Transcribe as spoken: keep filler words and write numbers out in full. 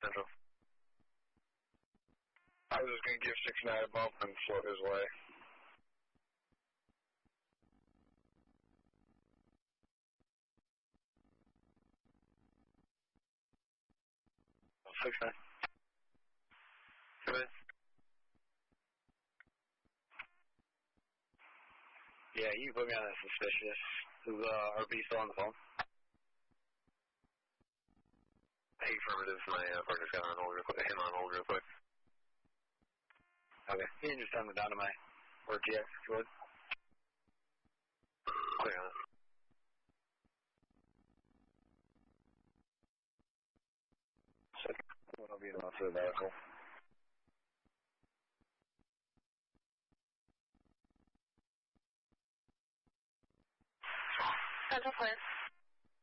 Central. I was just going to give six nine a bump and float his way. six nine. Come in. Yeah, you can put me on that suspicious. Is uh, R B still on the phone? Hey, affirmative. My uh, partner's got on hold real quick. Him on hold real quick. Okay. You can just send me down to my or G X if you would. Clear on it. Second. I'll be in the third vehicle. Central, please.